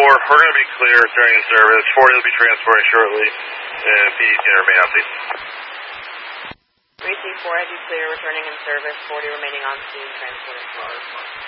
we're going to be clear during the service. 40 will be transporting shortly, and PD's going to remain on scene. Racing 4, I do clear, returning in service. 40 remaining on scene, transporting.